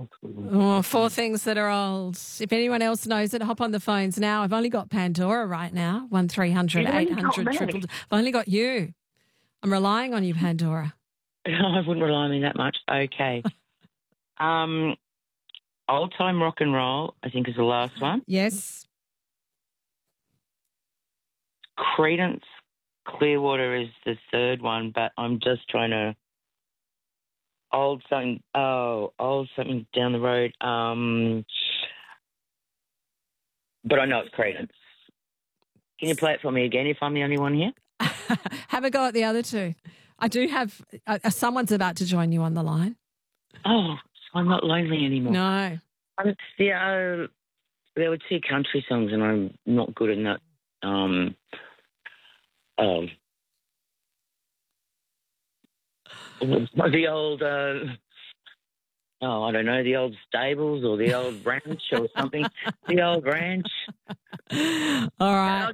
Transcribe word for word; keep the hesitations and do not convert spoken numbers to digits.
Oh, four things that are old. If anyone else knows it, hop on the phones now. I've only got Pandora right now. One three hundred You've only eight got hundred me. triple. I've only got you. I'm relying on you, Pandora. I wouldn't rely on me that much. Okay. um, old time rock and roll, I think, is the last one. Yes. Credence Clearwater is the third one, but I'm just trying to old something. Oh, old something down the road. Um, but I know it's Credence. Can you play it for me again if I'm the only one here? Have a go at the other two. I do have uh, someone's about to join you on the line. Oh, so I'm not lonely anymore. No. Um, yeah, uh, there were two country songs, and I'm not good in that. Um, um, the old, uh, oh, I don't know, the old stables or the old ranch or something. The old ranch. All right.